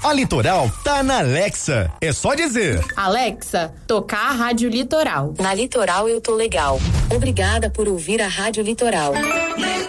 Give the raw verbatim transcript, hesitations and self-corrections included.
A Litoral tá na Alexa. É só dizer: Alexa, tocar a Rádio Litoral. Na Litoral eu tô legal. Obrigada por ouvir a Rádio Litoral.